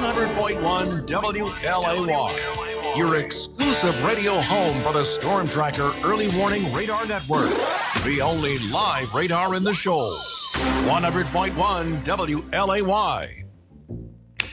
100.1 WLAY, your exclusive radio home for the Storm Tracker Early Warning Radar Network, the only live radar in the shoals. 100.1 WLAY.